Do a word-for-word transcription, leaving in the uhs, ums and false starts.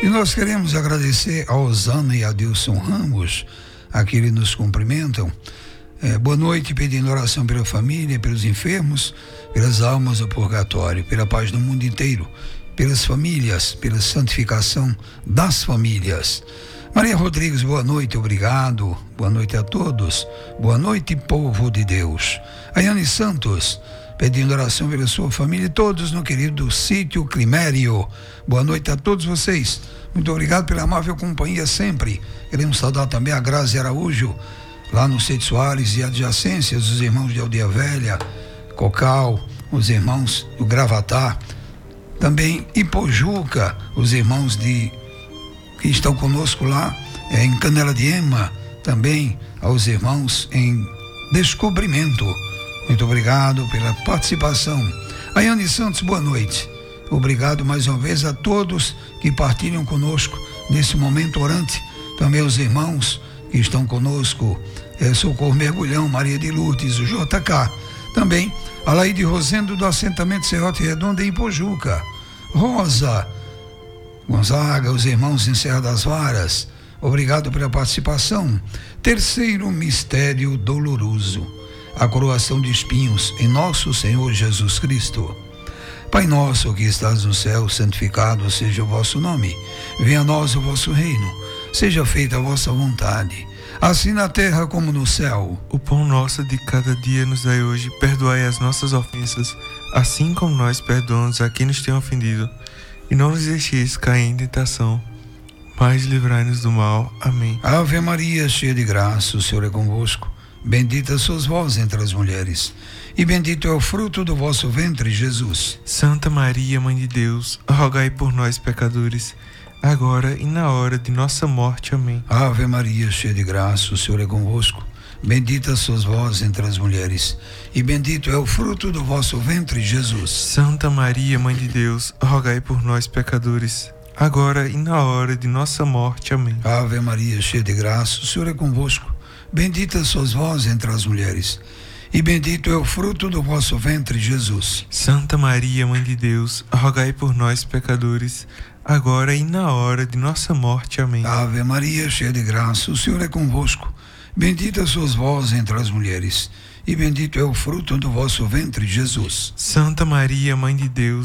E nós queremos agradecer a Osana e a Dilson Ramos, aqui eles nos cumprimentam. É, boa noite, pedindo oração pela família, pelos enfermos, pelas almas do purgatório, pela paz do mundo inteiro, pelas famílias, pela santificação das famílias. Maria Rodrigues, boa noite, obrigado. Boa noite a todos. Boa noite, povo de Deus. Ayane Santos, pedindo oração pela sua família e todos no querido sítio Climério. Boa noite a todos vocês. Muito obrigado pela amável companhia sempre. Queremos saudar também a Grazi Araújo, lá no Sítio Soares e adjacências, os irmãos de Aldeia Velha, Cocal, os irmãos do Gravatá, também Ipojuca, os irmãos de que estão conosco lá é, em Canela de Ema, também aos irmãos em Descobrimento. Muito obrigado pela participação. Ayane Santos, boa noite. Obrigado mais uma vez a todos que partilham conosco nesse momento orante. Também os irmãos que estão conosco, é, Socorro Mergulhão, Maria de Lourdes, o J K. Também a Laide Rosendo do assentamento Serrote Redonda em Pojuca. Rosa Gonzaga, os irmãos em Serra das Varas, obrigado pela participação. Terceiro mistério doloroso, a coroação de espinhos em nosso Senhor Jesus Cristo. Pai nosso que estás no céu, santificado seja o vosso nome. Venha a nós o vosso reino. Seja feita a vossa vontade, assim na terra como no céu. O pão nosso de cada dia nos dai hoje. Perdoai as nossas ofensas, assim como nós perdoamos a quem nos tem ofendido. E não nos deixeis cair em tentação, mas livrai-nos do mal. Amém. Ave Maria, cheia de graça, o Senhor é convosco. Bendita sois vós entre as mulheres, e bendito é o fruto do vosso ventre, Jesus. Santa Maria, Mãe de Deus, rogai por nós, pecadores, agora e na hora de nossa morte. Amém. Ave Maria, cheia de graça, o Senhor é convosco. Bendita sois vós entre as mulheres, e bendito é o fruto do vosso ventre, Jesus. Santa Maria, Mãe de Deus, rogai por nós, pecadores, agora e na hora de nossa morte. Amém. Ave Maria, cheia de graça, o Senhor é convosco. Bendita sois vós entre as mulheres, e bendito é o fruto do vosso ventre, Jesus. Santa Maria, Mãe de Deus, rogai por nós, pecadores, agora e na hora de nossa morte. Amém. Ave Maria, cheia de graça, o Senhor é convosco. Bendita sois vós entre as mulheres, e bendito é o fruto do vosso ventre, Jesus. Santa Maria, Mãe de Deus,